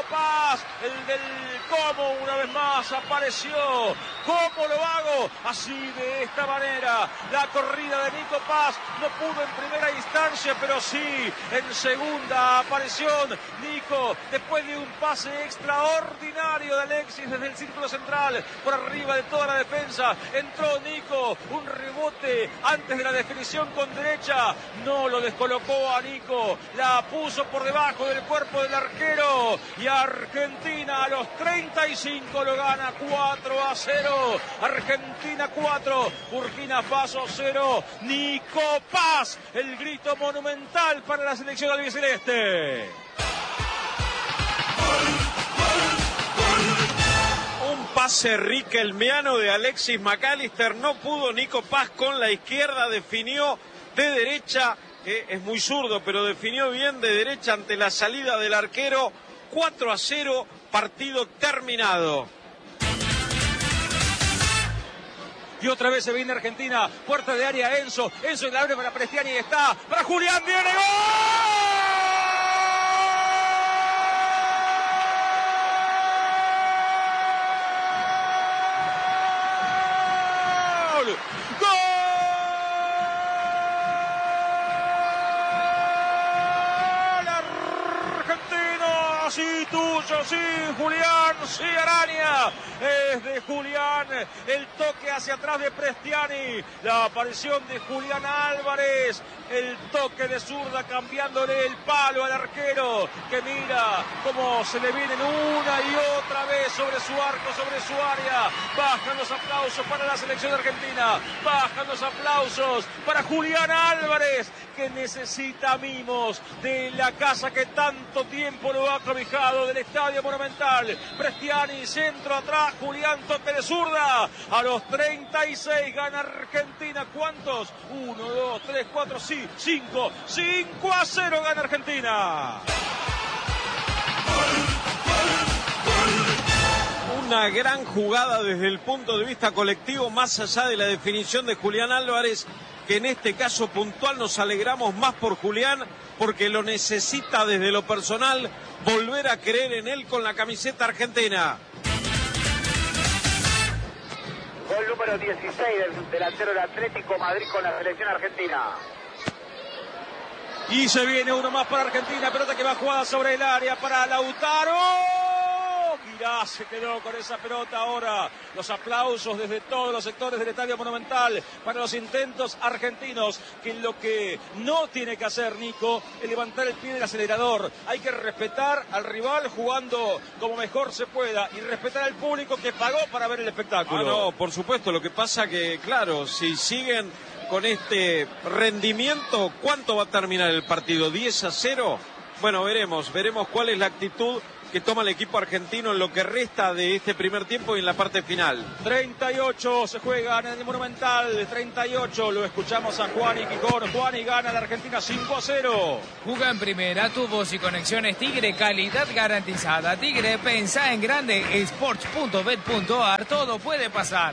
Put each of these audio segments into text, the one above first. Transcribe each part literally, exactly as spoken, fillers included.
Paz, el del cómo una vez más apareció. ¿Cómo lo hago? Así, de esta manera. La corrida de Nico Paz no pudo en primera instancia, pero sí en segunda aparición. Nico, después de un pase extraordinario de Alexis desde el círculo central, por arriba de toda la defensa, entró Nico, un rebote antes de la definición con derecha, no lo descolocó a Nico, la puso por debajo del cuerpo del arquero, y Argentina a los treinta y cinco lo gana cuatro a cero. Argentina cuatro, Burkina Faso cero. Nico Paz, el grito monumental para la selección albiceleste. Un pase riquelmiano de Alexis McAllister, no pudo Nico Paz con la izquierda, definió de derecha, eh, es muy zurdo, pero definió bien de derecha ante la salida del arquero. Cuatro a cero, partido terminado. Y otra vez se viene Argentina, puerta de área Enzo, Enzo y la abre para Prestiani, y está para Julián, viene gol. Sí, tuyo, sí, Julián, sí, Araña, es de Julián, el toque hacia atrás de Prestiani, la aparición de Julián Álvarez, el toque de zurda cambiándole el palo al arquero, que mira cómo se le vienen una y otra vez sobre su arco, sobre su área. Bajan los aplausos para la selección argentina, bajan los aplausos para Julián Álvarez, que necesita mimos de la casa que tanto tiempo lo ha cobijado, del Estadio Monumental. Prestiani, centro atrás, Julián, toque de zurda, a los treinta y seis gana Argentina. ¿Cuántos? uno, dos, tres, cuatro, sí, cinco, cinco a cero gana Argentina. Una gran jugada desde el punto de vista colectivo, más allá de la definición de Julián Álvarez, que en este caso puntual nos alegramos más por Julián, porque lo necesita desde lo personal, volver a creer en él con la camiseta argentina. Gol número dieciséis del delantero del Atlético Madrid con la selección argentina. Y se viene uno más para Argentina, pelota que va jugada sobre el área para Lautaro. Girá se quedó con esa pelota ahora. Los aplausos desde todos los sectores del Estadio Monumental para los intentos argentinos, que lo que no tiene que hacer Nico es levantar el pie del acelerador. Hay que respetar al rival jugando como mejor se pueda y respetar al público que pagó para ver el espectáculo. Ah, no, por supuesto. Lo que pasa que, claro, si siguen con este rendimiento, ¿cuánto va a terminar el partido? ¿diez a cero? Bueno, veremos, veremos cuál es la actitud que toma el equipo argentino en lo que resta de este primer tiempo y en la parte final. treinta y ocho se juegan en el Monumental, treinta y ocho, lo escuchamos a Juan y Quijón. Juan, y gana la Argentina cinco a cero. Juga en primera, tubos y conexiones Tigre, calidad garantizada. Tigre, pensá en grande, sports punto bet punto a r, todo puede pasar.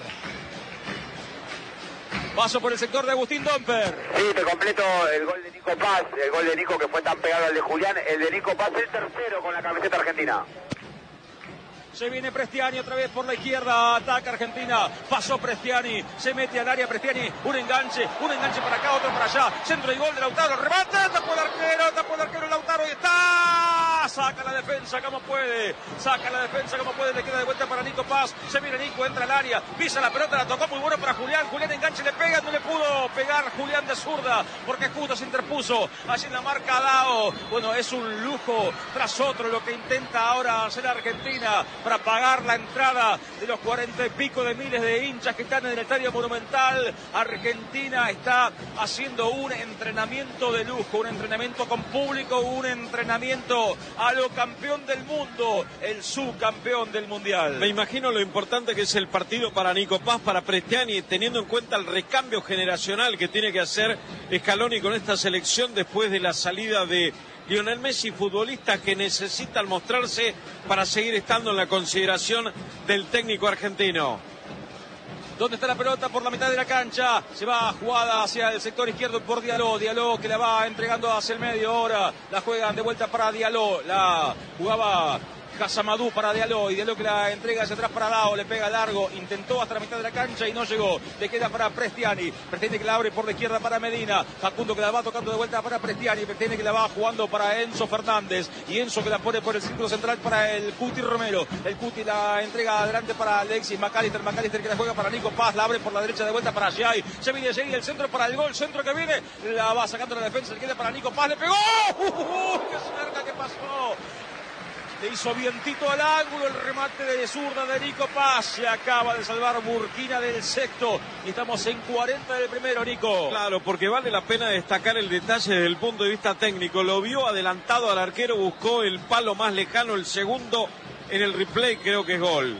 Paso por el sector de Agustín Domper. Sí, te completo el gol de Nico Paz, el gol de Nico que fue tan pegado al de Julián, el de Nico Paz, el tercero con la camiseta argentina. Se viene Prestiani otra vez por la izquierda, ataca Argentina, pasó Prestiani, se mete al área Prestiani, un enganche, un enganche para acá, otro para allá, centro y gol de Lautaro, remate, tapó el arquero, tapó el arquero Lautaro y está, saca la defensa como puede, saca la defensa como puede, le queda de vuelta para Nico Paz, se viene Nico, entra al área, pisa la pelota, la tocó muy bueno para Julián, Julián enganche, le pega, no le pudo pegar Julián de zurda, porque justo se interpuso, allí en la marca Dao. Bueno, es un lujo tras otro lo que intenta ahora hacer Argentina para pagar la entrada de los cuarenta y pico de miles de hinchas que están en el Estadio Monumental. Argentina está haciendo un entrenamiento de lujo, un entrenamiento con público, un entrenamiento a lo campeón del mundo, el subcampeón del Mundial. Me imagino lo importante que es el partido para Nico Paz, para Prestiani, teniendo en cuenta el recambio generacional que tiene que hacer Scaloni con esta selección después de la salida de Lionel Messi, futbolistas que necesitan mostrarse para seguir estando en la consideración del técnico argentino. ¿Dónde está la pelota? Por la mitad de la cancha. Se va jugada hacia el sector izquierdo por Diallo. Diallo que la va entregando hacia el medio ahora. La juegan de vuelta para Diallo. La jugaba Casamadú para Diallo, y Diallo que la entrega hacia atrás para Dao, le pega largo, intentó hasta la mitad de la cancha y no llegó, le queda para Prestiani, Prestiani que la abre por la izquierda para Medina, Facundo que la va tocando de vuelta para Prestiani, Prestiani que la va jugando para Enzo Fernández, y Enzo que la pone por el círculo central para el Cuti Romero, el Cuti la entrega adelante para Alexis McAllister, McAllister que la juega para Nico Paz, la abre por la derecha de vuelta para Jai, se viene Jai, el centro para el gol, centro que viene, la va sacando la defensa, le queda para Nico Paz, le pegó, ¡Uh, uh, uh! ¡Qué cerca que pasó! Le hizo vientito al ángulo el remate de zurda de Nico Paz. Se acaba de salvar Burkina del sexto. Y estamos en cuarenta del primero, Nico. Claro, porque vale la pena destacar el detalle desde el punto de vista técnico. Lo vio adelantado al arquero, buscó el palo más lejano, el segundo en el replay, creo que es gol.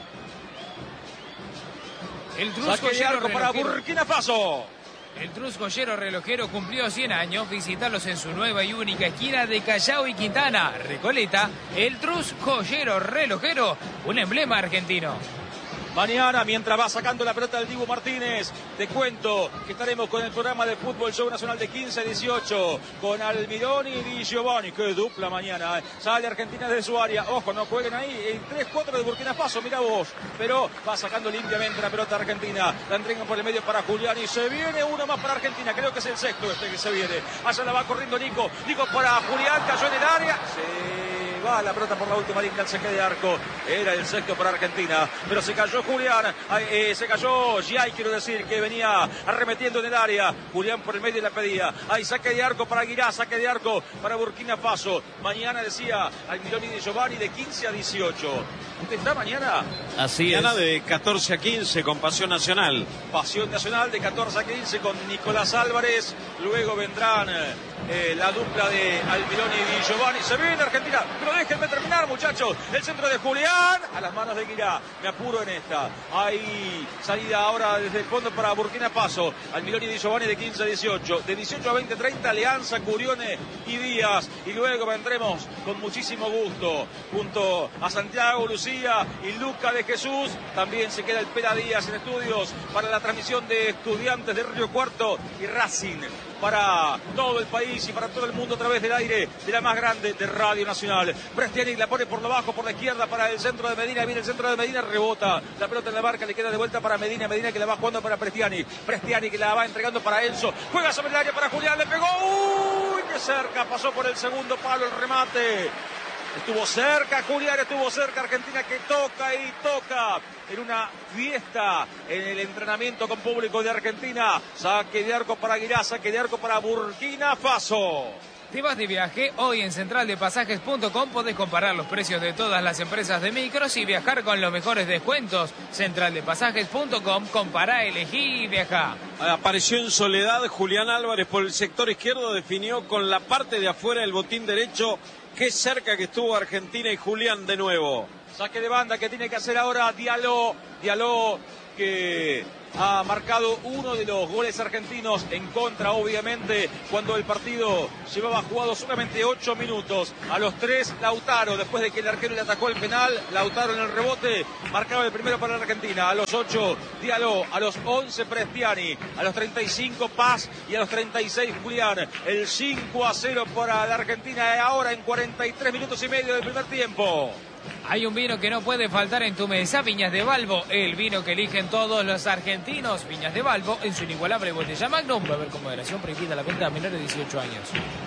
El saque de arco para Burkina Faso. El Trus Joyero Relojero cumplió cien años. Visitarlos en su nueva y única esquina de Callao y Quintana, Recoleta. El Trus Joyero Relojero, un emblema argentino. Mañana, mientras va sacando la pelota del Dibu Martínez, te cuento que estaremos con el programa de Fútbol Show Nacional de quince a dieciocho, con Almirón y Di Giovanni. Qué dupla mañana. Sale Argentina de su área. Ojo, no jueguen ahí. El tres cuatro de Burkina Faso, mira vos. Pero va sacando limpiamente la pelota argentina. La entregan por el medio para Julián y se viene uno más para Argentina. Creo que es el sexto este que se viene. Allá la va corriendo Nico. Nico para Julián, cayó en el área. Sí. Va la pelota por la última línea, el saque de arco. Era el sexto para Argentina, pero se cayó Julián, eh, se cayó Giai, quiero decir, que venía arremetiendo en el área. Julián por el medio la pedía. Hay saque de arco para Aguirá, saque de arco para Burkina Faso. Mañana decía Almirón y Di Giovanni de quince a dieciocho. ¿Usted está mañana? Así mañana es. De catorce a quince con Pasión Nacional. Pasión Nacional de catorce a quince con Nicolás Álvarez. Luego vendrán eh, la dupla de Almirón y Di Giovanni. Se viene Argentina, pero déjenme terminar, muchachos. El centro de Julián a las manos de Aguirá. Me apuro en esta. Hay salida ahora desde el fondo para Burkina Faso. Almirón y Di Giovanni de quince a dieciocho. De dieciocho a veinte treinta, Alianza, Curione y Díaz. Y luego vendremos con muchísimo gusto junto a Santiago Lucía y Luca de Jesús. También se queda el Pera Díaz en estudios para la transmisión de Estudiantes de Río Cuarto y Racing para todo el país y para todo el mundo a través del aire de la más grande de Radio Nacional. Prestiani la pone por lo bajo, por la izquierda para el centro de Medina. Viene el centro de Medina, rebota la pelota en la marca, le queda de vuelta para Medina. Medina que la va jugando para Prestiani. Prestiani que la va entregando para Enzo. Juega sobre el área para Julián, le pegó. ¡Uy! ¡Qué cerca! Pasó por el segundo palo el remate. Estuvo cerca Julián, estuvo cerca Argentina que toca y toca en una fiesta en el entrenamiento con público de Argentina. Saque de arco para Aguirá, saque de arco para Burkina Faso. ¿Te vas de viaje? Hoy en central de pasajes punto com podés comparar los precios de todas las empresas de micros y viajar con los mejores descuentos. central de pasajes punto com, compará, elegí y viajá. Apareció en soledad Julián Álvarez por el sector izquierdo, definió con la parte de afuera el botín derecho. Qué cerca que estuvo Argentina y Julián de nuevo. Saque de banda que tiene que hacer ahora Diallo. Diallo que ha marcado uno de los goles argentinos en contra, obviamente, cuando el partido llevaba jugado solamente ocho minutos. A los tres, Lautaro, después de que el arquero le atacó el penal, Lautaro en el rebote, marcaba el primero para la Argentina. A los ocho, Diallo, a los once, Prestiani, a los treinta y cinco, Paz, y a los treinta y seis, Julián. El cinco a cero para la Argentina, ahora en cuarenta y tres minutos y medio del primer tiempo. Hay un vino que no puede faltar en tu mesa, Viñas de Balbo, el vino que eligen todos los argentinos. Viñas de Balbo, en su inigualable botella Magnum. Beber con moderación, prohibida la venta a menores de dieciocho años.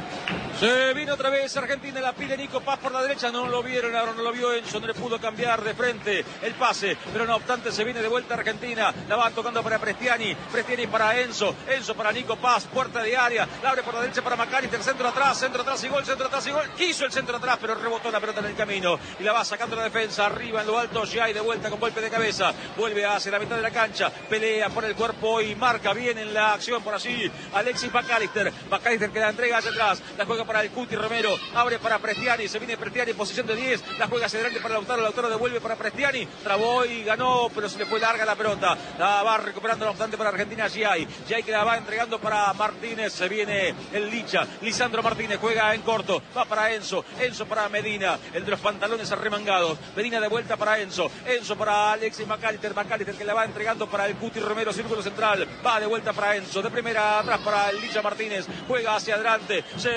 Se vino otra vez Argentina, la pide Nico Paz por la derecha, no lo vieron, ahora no lo vio Enzo, no le pudo cambiar de frente el pase, pero no obstante se viene de vuelta Argentina, la va tocando para Prestiani, Prestiani para Enzo, Enzo para Nico Paz, puerta de área, la abre por la derecha para McAllister, centro atrás, centro atrás y gol, centro atrás y gol, quiso el centro atrás, pero rebotó la pelota en el camino, y la va sacando la defensa, arriba en lo alto, Giai de vuelta con golpe de cabeza, vuelve hacia la mitad de la cancha, pelea por el cuerpo y marca bien en la acción por allí, Alexis McAllister, McAllister que la entrega hacia atrás, la juega para el Cuti Romero, abre para Prestiani, se viene Prestiani en posición de diez, la juega hacia adelante para Lautaro, Lautaro devuelve para Prestiani, trabó y ganó, pero se le fue larga la pelota, la va recuperando no obstante para Argentina Giai, Giai que la va entregando para Martínez, se viene el Licha, Lisandro Martínez juega en corto, va para Enzo, Enzo para Medina, el de los pantalones arremangados, Medina de vuelta para Enzo, Enzo para Alexis McAllister, McAllister que la va entregando para el Cuti Romero, círculo central, va de vuelta para Enzo, de primera atrás para el Licha Martínez, juega hacia adelante, se viene atacando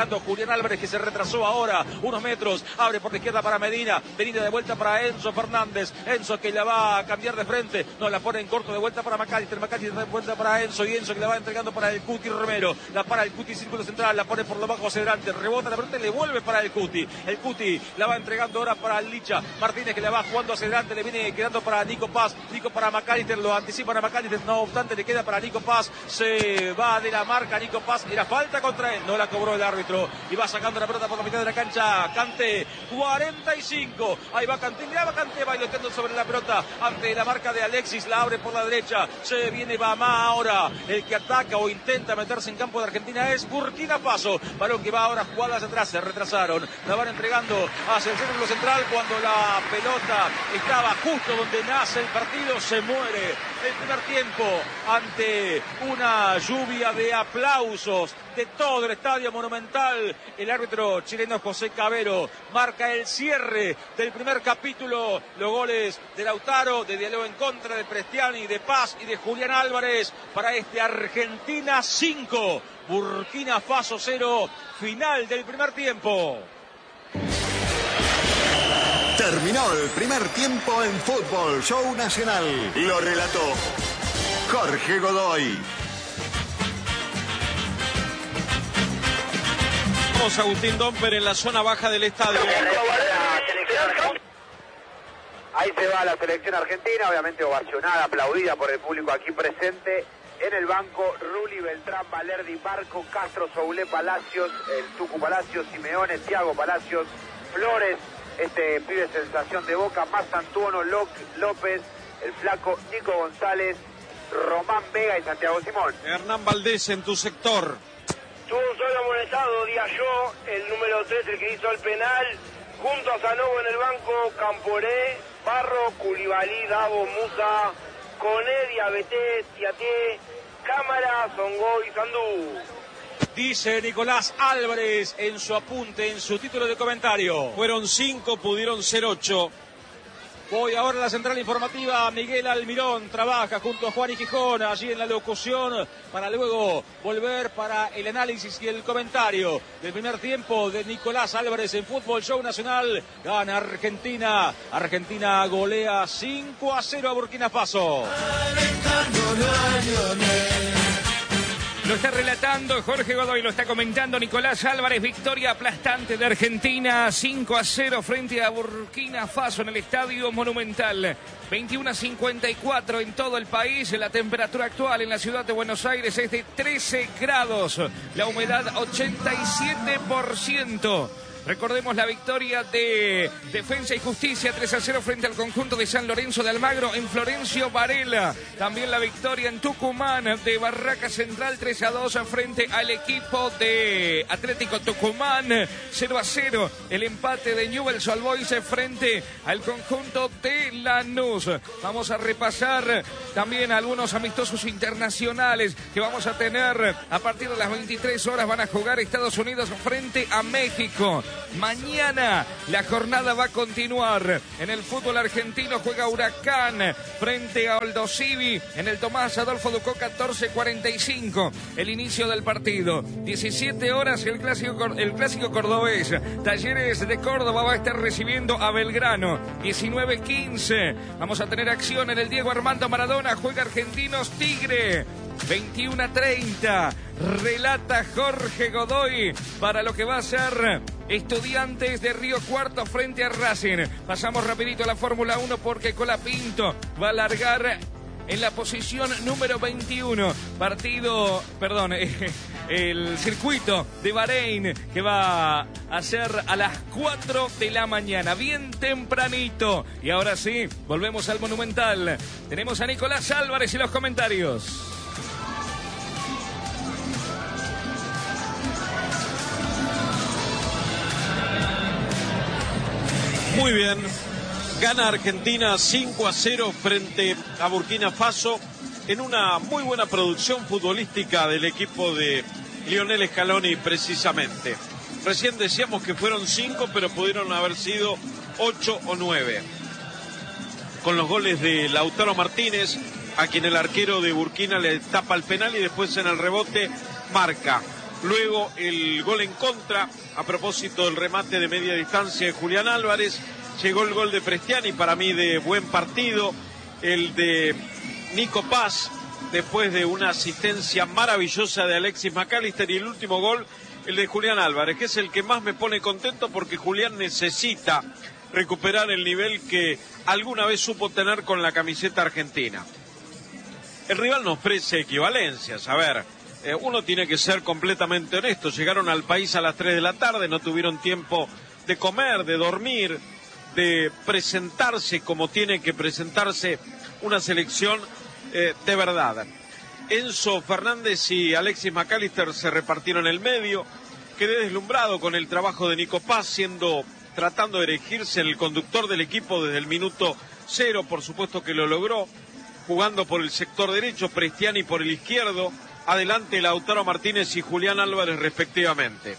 atacando Julián Álvarez, que se retrasó ahora unos metros, abre por la izquierda para Medina, Medina de vuelta para Enzo Fernández, Enzo que la va a cambiar de frente, no, la pone en corto de vuelta para McAllister, McAllister de vuelta para Enzo, y Enzo que la va entregando para el Cuti Romero, la para el Cuti círculo central, la pone por lo bajo hacia adelante, rebota la pelota y le vuelve para el Cuti, el Cuti la va entregando ahora para el Licha, Martínez que la va jugando hacia adelante, le viene quedando para Nico Paz, Nico para McAllister, lo anticipan a McAllister, no obstante le queda para Nico Paz, se va de la marca Nico Paz, era falta contra él, no la cobró el árbitro, y va sacando la pelota por la mitad de la cancha, Kanté, cuarenta y cinco, ahí va Kanté, mira va Kanté bailoteando sobre la pelota, ante la marca de Alexis, la abre por la derecha, se viene Bamá ahora, el que ataca o intenta meterse en campo de Argentina es Burkina Faso, balón que va ahora jugadas atrás, se retrasaron, la van entregando hacia el centro central, cuando la pelota estaba justo donde nace el partido, se muere el primer tiempo ante una lluvia de aplausos de todo el estadio Monumental. El árbitro chileno José Cabero marca el cierre del primer capítulo, los goles de Lautaro, de Diallo en contra, de Prestiani, de Paz y de Julián Álvarez para este Argentina cinco, Burkina Faso cero, final del primer tiempo. Terminó el primer tiempo en Fútbol Show Nacional. Lo relató Jorge Godoy. Vamos a Agustín Domper en la zona baja del estadio. Ahí se va la selección argentina, obviamente ovacionada, aplaudida por el público aquí presente. En el banco, Rulli, Beltrán, Valerdi, Barco, Castro, Soulé, Palacios, el Tucu Palacios, Simeone, Thiago Palacios, Flores, este pibe sensación de Boca, Mazantuono, López, el flaco Nico González, Román Vega y Santiago Simón. Hernán Valdés en tu sector. Tuvo un solo amonestado, Diallo, el número tres, el que hizo el penal, junto a Sanogo en el banco, Camporé, Barro, Culibalí, Davo, Musa, Coné, Diabeté, Tiaté, Cámara, Songo y Sandú. Dice Nicolás Álvarez en su apunte, en su título de comentario. Fueron cinco, pudieron ser ocho. Voy ahora a la central informativa. Miguel Almirón trabaja junto a Juan y Gijón allí en la locución para luego volver para el análisis y el comentario del primer tiempo de Nicolás Álvarez en Fútbol Show Nacional. Gana Argentina. Argentina golea cinco a cero a Burkina Faso. Lo está relatando Jorge Godoy, lo está comentando Nicolás Álvarez. Victoria aplastante de Argentina, cinco a cero frente a Burkina Faso en el Estadio Monumental. veintiuno a cincuenta y cuatro en todo el país. La temperatura actual en la ciudad de Buenos Aires es de trece grados. La humedad ochenta y siete por ciento. Recordemos la victoria de Defensa y Justicia tres a cero frente al conjunto de San Lorenzo de Almagro en Florencio Varela. También la victoria en Tucumán de Barraca Central tres a dos frente al equipo de Atlético Tucumán. cero a cero el empate de Newell's Old Boys frente al conjunto de Lanús. Vamos a repasar también algunos amistosos internacionales que vamos a tener a partir de las veintitrés horas. Van a jugar Estados Unidos frente a México. Mañana la jornada va a continuar. En el fútbol argentino juega Huracán frente a Aldosivi en el Tomás Adolfo Ducó catorce cuarenta y cinco. El inicio del partido. diecisiete horas el clásico, el clásico cordobés. Talleres de Córdoba va a estar recibiendo a Belgrano. diecinueve quince. Vamos a tener acción en el Diego Armando Maradona. Juega Argentinos Tigre. veintiuno a treinta. Relata Jorge Godoy para lo que va a ser Estudiantes de Río Cuarto frente a Racing. Pasamos rapidito a la Fórmula uno porque Colapinto va a largar en la posición número veintiuno. Partido, perdón, eh, el circuito de Bahrein que va a ser a las cuatro de la mañana, bien tempranito. Y ahora sí, volvemos al Monumental. Tenemos a Nicolás Álvarez y los comentarios. Muy bien, gana Argentina cinco a cero frente a Burkina Faso en una muy buena producción futbolística del equipo de Lionel Scaloni precisamente. Recién decíamos que fueron cinco, pero pudieron haber sido ocho o nueve. Con los goles de Lautaro Martínez, a quien el arquero de Burkina le tapa el penal y después en el rebote marca. Luego el gol en contra, a propósito del remate de media distancia de Julián Álvarez. Llegó el gol de Prestiani, para mí de buen partido. El de Nico Paz, después de una asistencia maravillosa de Alexis McAllister. Y el último gol, el de Julián Álvarez, que es el que más me pone contento porque Julián necesita recuperar el nivel que alguna vez supo tener con la camiseta argentina. El rival nos ofrece equivalencias. A ver, eh, uno tiene que ser completamente honesto. Llegaron al país a las tres de la tarde, no tuvieron tiempo de comer, de dormir, de presentarse como tiene que presentarse una selección eh, de verdad. Enzo Fernández y Alexis McAllister se repartieron el medio. Quedé deslumbrado con el trabajo de Nico Paz, siendo, tratando de erigirse en el conductor del equipo desde el minuto cero. Por supuesto que lo logró, jugando por el sector derecho, Prestiani por el izquierdo, adelante Lautaro Martínez y Julián Álvarez respectivamente.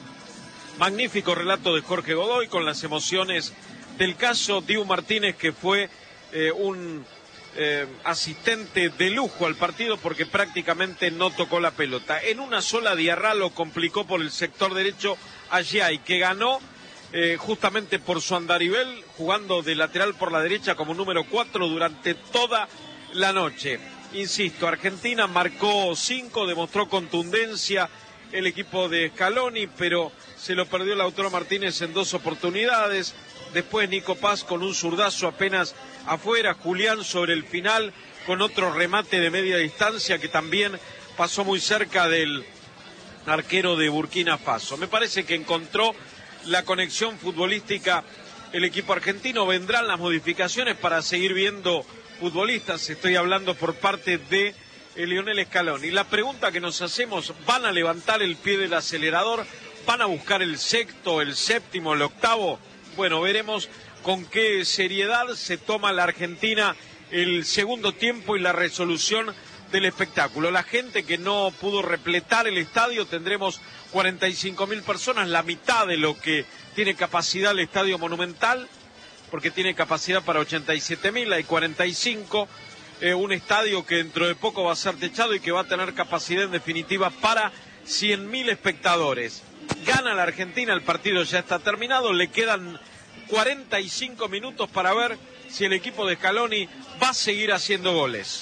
Magnífico relato de Jorge Godoy con las emociones del caso. Dibu Martínez, que fue eh, un eh, asistente de lujo al partido porque prácticamente no tocó la pelota. En una sola Diarra lo complicó por el sector derecho a Giai, que ganó eh, justamente por su andarivel, jugando de lateral por la derecha como número cuatro durante toda la noche. Insisto, Argentina marcó cinco, demostró contundencia el equipo de Scaloni, pero se lo perdió Lautaro Martínez en dos oportunidades. Después Nico Paz con un zurdazo apenas afuera. Julián sobre el final con otro remate de media distancia que también pasó muy cerca del arquero de Burkina Faso. Me parece que encontró la conexión futbolística el equipo argentino. Vendrán las modificaciones para seguir viendo futbolistas. Estoy hablando por parte de Lionel Scaloni. La pregunta que nos hacemos: ¿van a levantar el pie del acelerador? ¿Van a buscar el sexto, el séptimo, el octavo? Bueno, veremos con qué seriedad se toma la Argentina el segundo tiempo y la resolución del espectáculo. La gente que no pudo repletar el estadio, tendremos cuarenta y cinco mil personas, la mitad de lo que tiene capacidad el Estadio Monumental, porque tiene capacidad para ochenta y siete mil, hay cuarenta y cinco, eh, un estadio que dentro de poco va a ser techado y que va a tener capacidad en definitiva para cien mil espectadores. Gana la Argentina, el partido ya está terminado, le quedan cuarenta y cinco minutos para ver si el equipo de Scaloni va a seguir haciendo goles.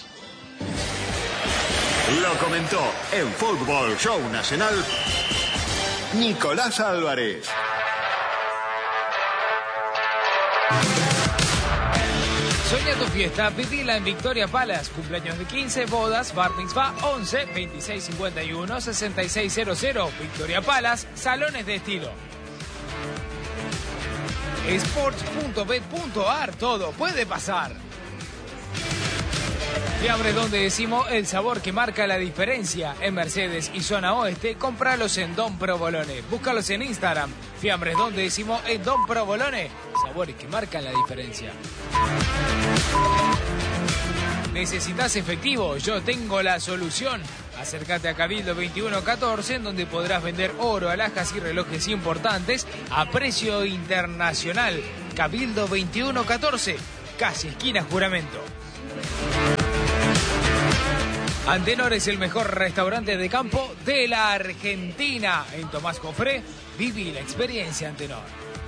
Lo comentó en Fútbol Show Nacional Nicolás Álvarez. Sueña tu fiesta, pedila en Victoria Palace. Cumpleaños de quince, bodas, bar mitzvah, once, veintiséis cincuenta y uno, sesenta y seis cero cero. Victoria Palace, salones de estilo. Sports punto bet punto ar, todo puede pasar. Fiambres donde decimos el sabor que marca la diferencia. En Mercedes y zona oeste, cómpralos en Don Provolone. Búscalos en Instagram. Fiambres donde decimos en Don Provolone. Sabores que marcan la diferencia. ¿Necesitas efectivo? Yo tengo la solución. Acércate a Cabildo veintiuno catorce, en donde podrás vender oro, alhajas y relojes importantes a precio internacional. Cabildo veintiuno catorce, casi esquina Juramento. Antenor es el mejor restaurante de campo de la Argentina. En Tomás Cofré, viví la experiencia Antenor.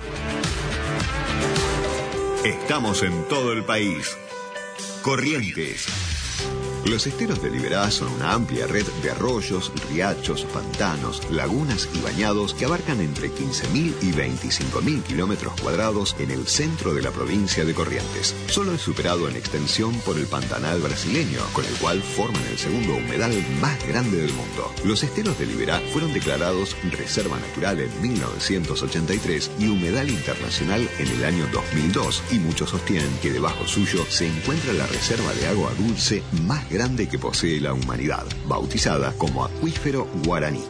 Estamos en todo el país. Corrientes. Los esteros de Liberá son una amplia red de arroyos, riachos, pantanos, lagunas y bañados que abarcan entre quince mil y veinticinco mil kilómetros cuadrados en el centro de la provincia de Corrientes. Solo es superado en extensión por el Pantanal brasileño, con el cual forman el segundo humedal más grande del mundo. Los esteros de Liberá fueron declarados Reserva Natural en mil novecientos ochenta y tres y Humedal Internacional en el año dos mil dos, y muchos sostienen que debajo suyo se encuentra la reserva de agua dulce más grande que posee la humanidad, bautizada como Acuífero Guaraní.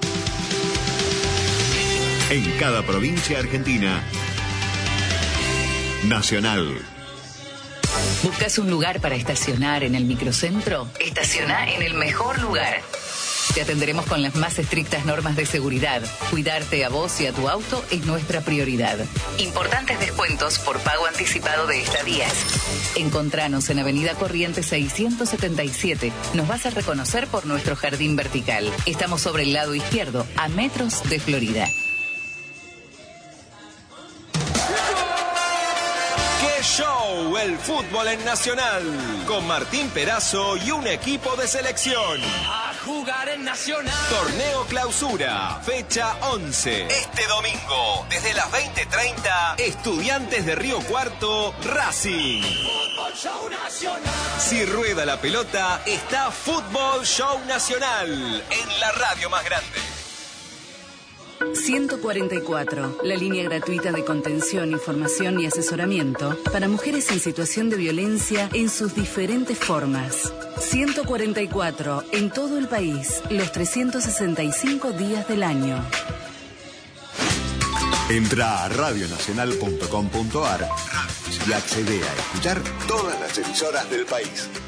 En cada provincia argentina, Nacional. ¿Buscas un lugar para estacionar en el microcentro? Estaciona en el mejor lugar. Te atenderemos con las más estrictas normas de seguridad. Cuidarte a vos y a tu auto es nuestra prioridad. Importantes descuentos por pago anticipado de estadías. Encontranos en Avenida Corrientes seiscientos setenta y siete. Nos vas a reconocer por nuestro jardín vertical. Estamos sobre el lado izquierdo, a metros de Florida. ¡Qué show! El fútbol en Nacional. Con Martín Perazo y un equipo de selección. A jugar en Nacional. Torneo Clausura, fecha once. Este domingo, desde las veinte treinta, Estudiantes de Río Cuarto, Racing. Fútbol Show Nacional. Si rueda la pelota, está Fútbol Show Nacional en la radio más grande. ciento cuarenta y cuatro, la línea gratuita de contención, información y asesoramiento para mujeres en situación de violencia en sus diferentes formas. ciento cuarenta y cuatro, en todo el país, los trescientos sesenta y cinco días del año. Entra a radio nacional punto com punto ar y accede a escuchar todas las emisoras del país.